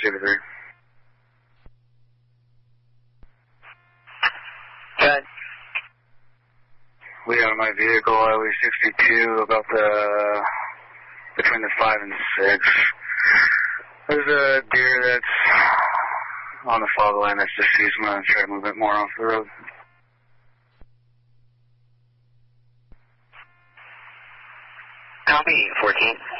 Zebra 3. Good. We got my vehicle, Highway 62, about between the 5 and 6. There's a deer that's on the fog line that's deceased. I'm going to try to move it more off the road. Copy, 14.